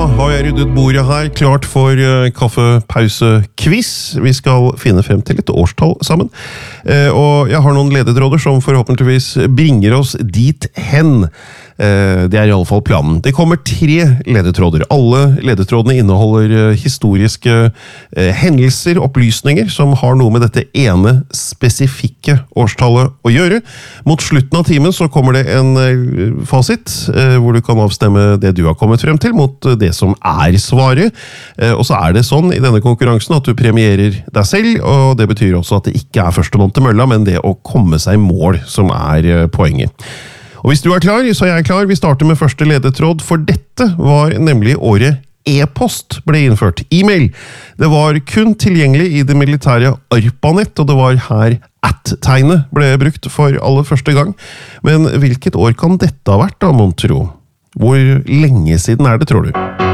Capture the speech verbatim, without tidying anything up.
har jeg ryddet bordet her, klart for uh, kaffepause-quiz. Vi skal finne frem til et årstall sammen. Uh, og jeg har noen ledetråder som forhåpentligvis bringer oss dit hen. Uh, det er i alle fall planen. Det kommer tre ledetråder. Alle ledetrådene inneholder uh, historiske uh, hendelser, opplysninger, som har noe med dette ene spesifikke årstallet å gjøre. Mot slutten av timen så kommer det en uh, fasit, uh, hvor du kan avstemme det du har kommet frem til, mot det som er svaret. Og så er det sånn i denne konkurransen at du premierer deg selv, og det betyr også at det ikke er førstemann til mølla, men det å komme seg i mål som er poenget. Og hvis du er klar, så er jeg klar. Vi starter med første ledetråd, for dette var nemlig året e-post ble innført. E-mail. Det var kun tilgjengelig i det militære ARPANET, og det var her at-tegnet ble brukt for aller første gang. Men hvilket år kan dette ha vært da, mon tro? Hvor lenge siden er det, tror du?